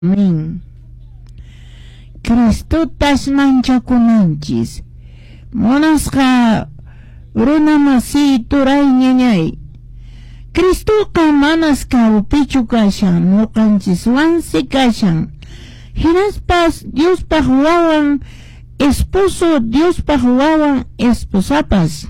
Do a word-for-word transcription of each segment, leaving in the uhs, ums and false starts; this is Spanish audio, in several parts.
Min. Cristutas manchakunanchis. Monasqa runa masito ray ñañay. Cristuqa manas kawpichu kashan, nuqanchis wansi kashan. Hinaspas Diospaq wawan esposo, Diospaq wawan esposapas.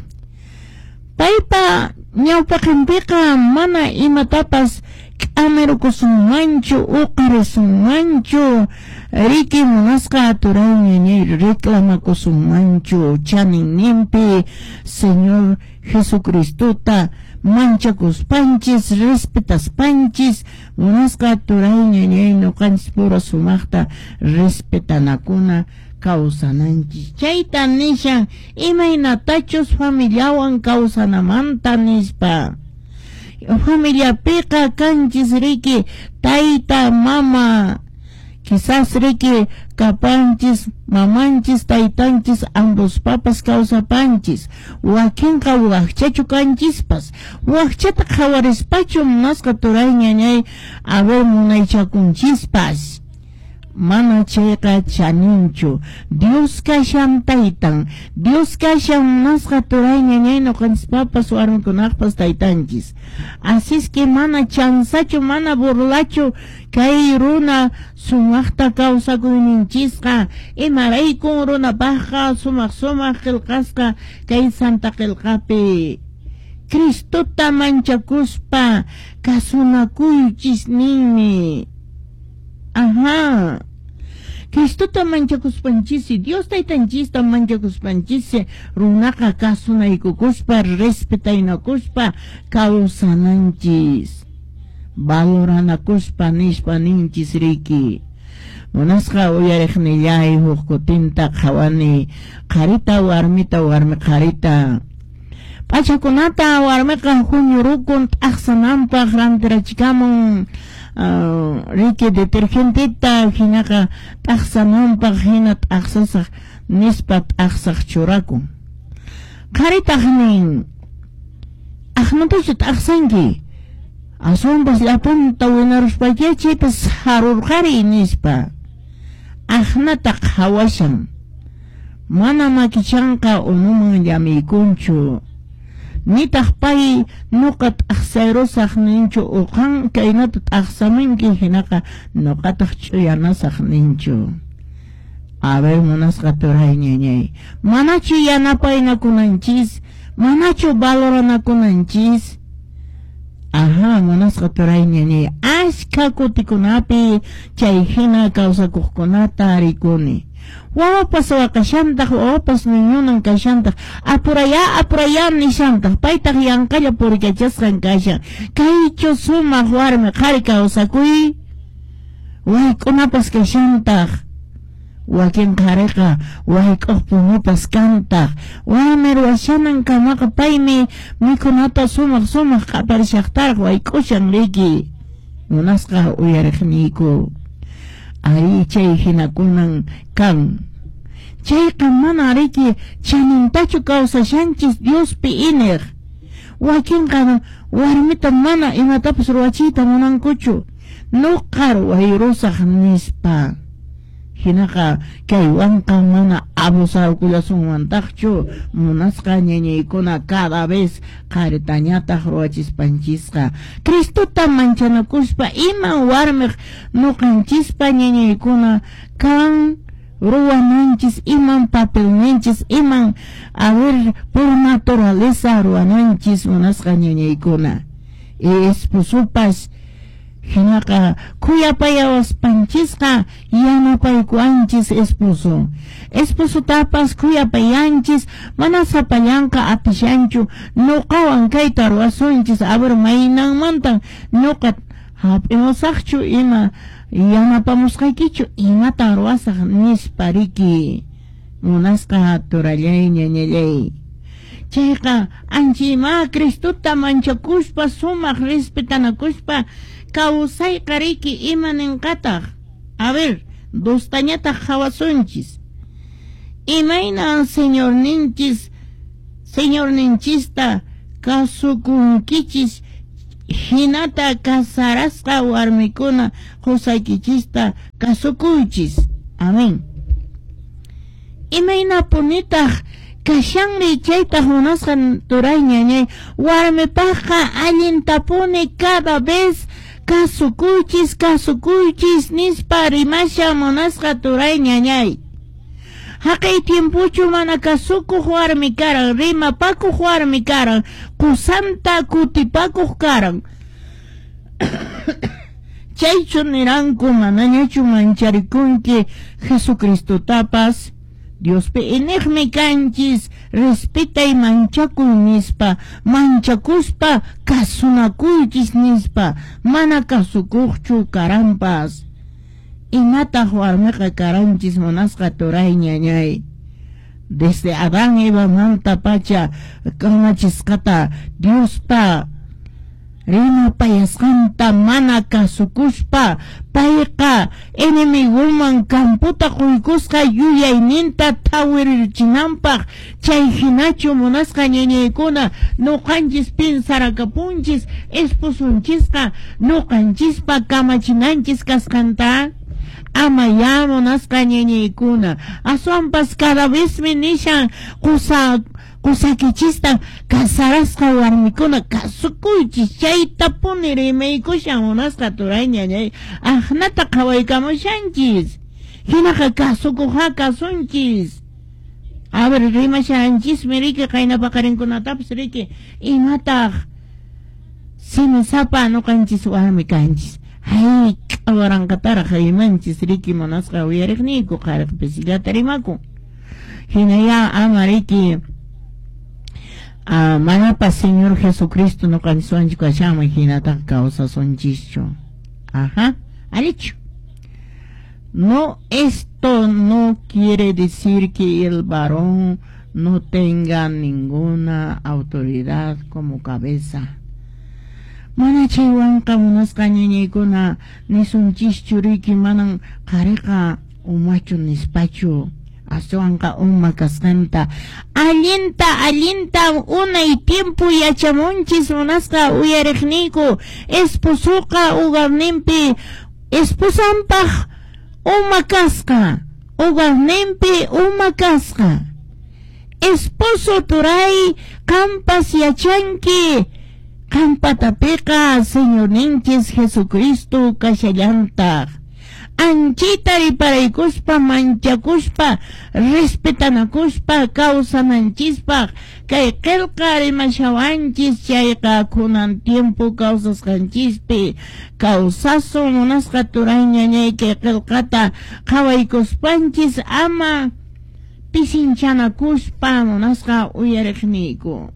Paypa ñawpaqinpiqa mana imatapas k'amirukusunmanchu, uqarisunmanchu, riki munasqa turay ñañay reclamakusunmanchu chaninninpi Señor Jesucristuta manchakuspanchis, respetaspanchis, munasqa turay ñañay nuqanchis pura sumaqta respetanakuna kawsananchis. Chayta nishan imaynatachus familiawan kawsanamanta nispa. Familiapiqa kanchis riki tayta mama, quizás riki kapanchis mamanchis taytanchis ambos papas kawsapanchis, wakinqa waqchachu kanchispas, waqchata qhawarispachu munasqa turay ñañay haber munaychakunchispas. Mana chayqa chaninchu, Dios kashan taytan, Dios kashan munasqa turay ñañay nuqanchis warmikunaqpas taytanchis. Así es que mana chansachu, mana burlachu kay runa sumaqta kawsakuyninchisqa, imaraykun runapaqqa sumaq sumaq qillqasqa kay Santa qillqapi Cristuta manchakuspa kasunakuychis ninmi. Ajá. Cristuta manchakuspanchisi, Dios taytanchista manchakuspanchisi, runaqa kasunaykukuspa, respetaynakuspa kawsananchis, valoranakuspa nishpa ninchis riki. Munasqa uyariqnillay huk kutinta qhawani qarita warmita warmi qarita. Pachakunata warmiqa huñurukun t'aqsananpaq rantirachikamun Uh, riki detergentita hinaqa t'aqsananpaq hina t'aqsasaq nispa t'aqsaq churakun. Qaritaq nin aqmantachu t'aqsanki asunpas llapanta winaruspayachaypas harurqari nispa aqnata qhawashan mana makichanqa unuman llamiykunchu. Nitaq pay nuqa t'aqsayrusaq ninchu uqan kaynata t'aqsaminki hinaqa nuqataq ch'uyanasaq ninchu. A ver munasqa turay ñañay, manachu yanapaynakunanchis, manachu valoranakunanchis. Ajá, munasqa turay ñañay, ashka kutikunapi chay hina kawsakuqkunata rikuni. Wawapas wakashantaq, wawapas niñunan kashantaq, apuraya apuraya nishantaq, paytaq yankalla purikachasqan kashan. Kaychu sumaq warmi qhari kawsakuy, waykunapas kashantaq, wakin qhariqa wayk'uq punupas kantaq, warmi ruwashanan kamaqa paymi mikunata sumaq sumaq qaparishaqtaraq wayk'ushan riki. Munasqa uyariqniyku. Ari chay hinakunan kan. Chayqa mana riki chanintachu kawsashanchis Diospi inig. Wakinqa warmita mana imatapas ruwachiyta munankuchu. Nuqar wayrusaq nispa. Hinaqa kaywanqa mana abusarkullasunmantaqchu munasqa ñañaykuna cada vez qaritañataq ruwachispanchisqa. Cristuta manchanakuspa ima warmiq nuqanchispa ñañaykuna kan ruwananchis, iman papelninchis, iman a ver por naturaleza ruwananchis munasqa ñañaykuna. Esposupas hinaqa kuyapayawaspanchisqa yanapaykuanchis esposo. Esposo tapas kuyapayanchis mana sapayanqa atishanchu nuqawan kayta ruwasunchis a ver maynanmantan nuqa hap'imusaqchu ima yanapamusqaykichu imata ruwasaq nispa riki. Munasqa turallay ñañallay. Chayqa anchima Cristuta manchakuspa sumaq respetanakuspa kawsayqa riki imaninqataq. A ver, dostañataq hawasunchis. Imayna señor ninchis, señor ninchista kasukunkichis hinata kasarasqa warmikuna qusaykichista kasukuychis. Amén. Imaynapunitaq kashanri chayta munasqa turay ñañay warmipaqqa allintapuni cada vez kasukuychis kasukuychis nispa rimasha munasqa turay ñañay. Haqay tiempuchu mana kasukuq warmi karan, rimapakuq warmi karan, kusanta kutipakuq karan. Chaychu niranku manañachu mancharikunki Jesucristotapas Diospi inigmi kanchis respetay manchakuy nispa, manchakuspa kasunakuychis nispa, mana kasukuqchu karampas. Imataq warmiqa karanchis munasqa turay ñañay. Desde Adán Evamanta pacha kanachisqata Diospa rima payasqanta mana kasukuspa payqa enemigoman kamputa quykusqa yuyayninta tawirirchinanpaq chay hinachu munasqa ñañaykuna nuqanchis pinsarakapunchis esposunchisqa nuqanchispa kamachinanchis kasqanta. Ama ya munasqa ñañaykuna aswanpas cada vez mi nishan kusa kusakichista kasarasqa warmikuna kasukuychis chaytapuni rimaykushan munasqa turay ñañay ahnata qhawaykamushanchis hinaqa kasukuqa kasunchis. A ver, rimashanchismi riki qayna paqarinkunatapas riki imataq simisapa nuqanchis warmi kanchis. Hay k'awaranqatara haymanchis riki munasqa uyariqniku qariqpisilata rimaku. Hinaya ama riki uh, manapas Señor Jesucristo nuqanchis kashamay hinataqa kawsasunchischu. Ajá, alichu. No, esto no quiere decir que el varón no tenga ninguna autoridad como cabeza. Mana chaywanqa munasqa ñañaykuna nisunchischu riki manan qariqa umachu nispachu aswanqa uma kasqanta allinta allinta unay tiempo yachamunchis munasqa uyariqniku esposuqa ugarninpi esposanpaq uma kasqa ugarninpi uma kasqa esposo turay qampas yachanki Kampatapiqa Señorninchis Jesucristo kashallantaq. Anchita riparaykuspa manchakuspa respetanakuspa kawsananchispaq kay qillqa rimashawanchis chayqa kunan tiempo kawsasqanchispi kawsasun munasqa turay ñañay kay qillqata qhawaykuspanchis ama pisinchanacuspa munasqa uyariqniku.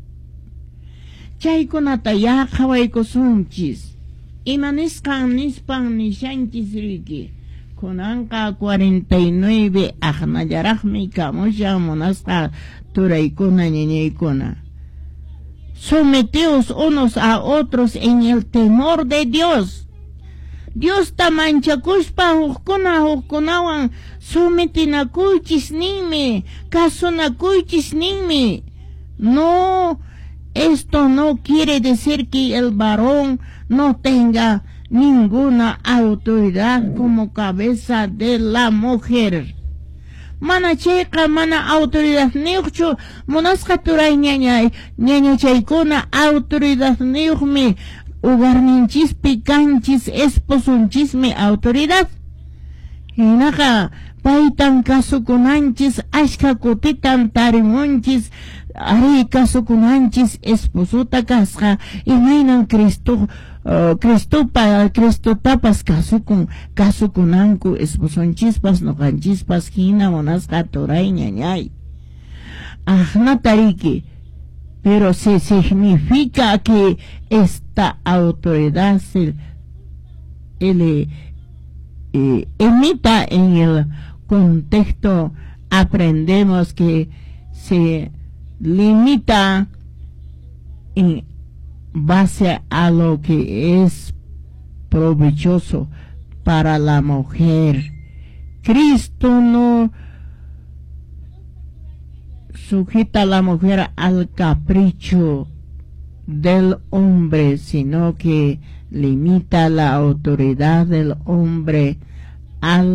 Chaykunata ya qhawaykusunchis imanisqan nispan nishanchis riki kunanqa cuarenta y nueve aqnallaraqmi kamushan munasqa turaykuna ñañaykuna. Sometidos unos a otros en el temor de Dios. Dios ta manchakuspa hukkuna hukkunawan sometinakuychis ninmi kasunakuychis ninmi. No, esto no quiere decir que el varón no tenga ninguna autoridad como cabeza de la mujer. Mana chayqa mana autoridad niuqchu munasqa turay ñañay ñañachaykuna autoridad niuqmi ugarninchispi kanchis esposunchismi autoridad. Hinaqa paytan kasukunanchis ashka kutitan tarimunchis ari kasukunanchis esposuta kasqa imaynan Cristo uh, Cristopa Cristotapas kasukun kasukunanku esposunchispas nuqanchispas hina munasqa turay ñañay ajna tariki, pero se significa que esta autoridad se ele, eh, emita en el contexto. Aprendemos que se limita en base a lo que es provechoso para la mujer. Cristo no sujeta a la mujer al capricho del hombre, sino que limita la autoridad del hombre al